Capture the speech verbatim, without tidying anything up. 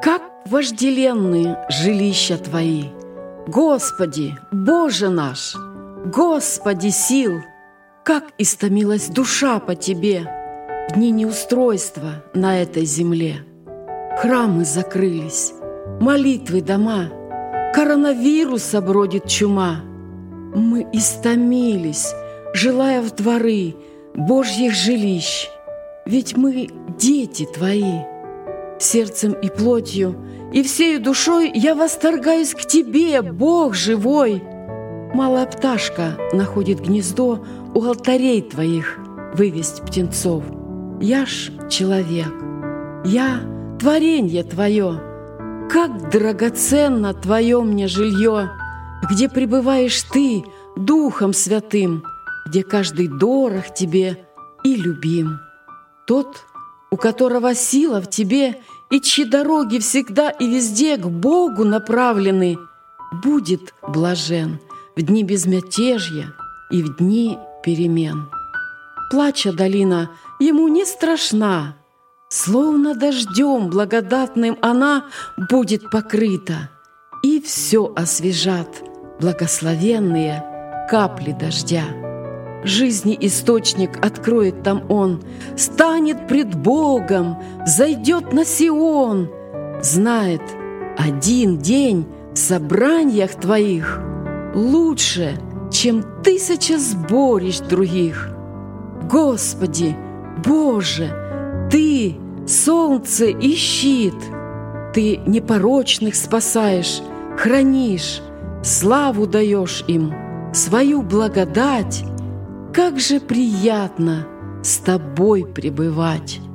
Как вожделенны жилища Твои, Господи, Боже наш, Господи сил! Как истомилась душа по Тебе в дни неустройства на этой земле. Храмы закрылись, молитвы дома, коронавируса бродит чума. Мы истомились, желая в дворы Божьих жилищ, ведь мы дети Твои. Сердцем и плотью, и всею душой я восторгаюсь к Тебе, Бог живой. Малая пташка находит гнездо у алтарей Твоих вывесть птенцов. Я ж человек, я творенье Твое. Как драгоценно Твое мне жилье, где пребываешь Ты Духом Святым, где каждый дорог Тебе и любим. Тот, у которого сила в Тебе, и чьи дороги всегда и везде к Богу направлены, будет блажен в дни безмятежья и в дни перемен. Плача долина ему не страшна, словно дождем благодатным она будет покрыта, и все освежат благословенные капли дождя. Жизни источник откроет там он, станет пред Богом, зайдет на Сион. Знает, один день в собраниях Твоих лучше, чем тысяча сборищ других. Господи, Боже, Ты — солнце и щит, Ты непорочных спасаешь, хранишь, славу даешь им, свою благодать. Как же приятно с Тобой пребывать!